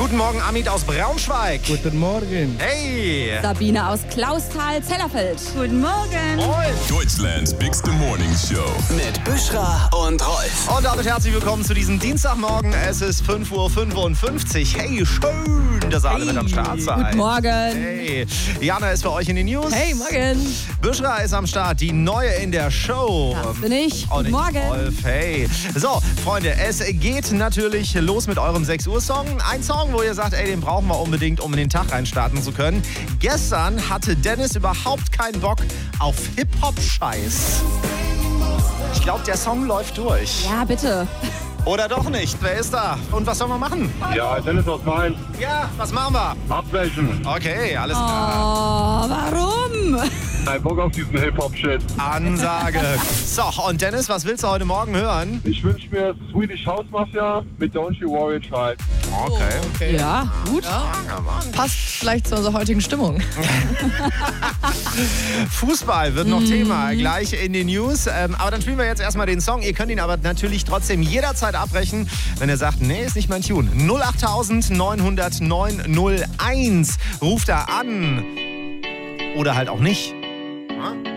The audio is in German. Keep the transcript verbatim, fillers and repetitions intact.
Guten Morgen, Amit aus Braunschweig. Guten Morgen. Hey. Sabine aus Clausthal-Zellerfeld. Guten Morgen. Moin. Deutschlands Big Morning Show. Mit Büschra und Rolf. Und damit herzlich willkommen zu diesem Dienstagmorgen. Es ist fünf Uhr fünfundfünfzig. Hey, schön, dass ihr alle mit am Start seid. Guten Morgen. Hey. Jana ist für euch in den News. Hey, morgen. Büschra ist am Start, die Neue in der Show. Das bin ich. Und Guten Morgen. Rolf, hey. So, Freunde, es geht natürlich los mit eurem sechs Uhr Song. Ein Song, wo ihr sagt, ey, den brauchen wir unbedingt, um in den Tag reinstarten zu können. Gestern hatte Dennis überhaupt keinen Bock auf Hip-Hop-Scheiß. Ich glaube, der Song läuft durch. Ja, bitte. Oder doch nicht? Wer ist da? Und was sollen wir machen? Ja, Dennis aus Mainz. Ja, was machen wir? Abbrechen. Okay, alles Oh, klar. warum? Kein Bock auf diesen Hip-Hop-Shit. Ansage. So, und Dennis, was willst du heute Morgen hören? Ich wünsche mir Swedish House Mafia mit Don't You Worry Child. Okay, okay. Ja, gut. Passt vielleicht zu unserer heutigen Stimmung. Fußball wird noch Mhm. Thema, gleich in den News. Ähm, aber dann spielen wir jetzt erstmal den Song. Ihr könnt ihn aber natürlich trotzdem jederzeit abbrechen, wenn ihr sagt, nee, ist nicht mein Tune. null acht neun null null neun null eins. Ruft da an. Oder halt auch nicht. Ja?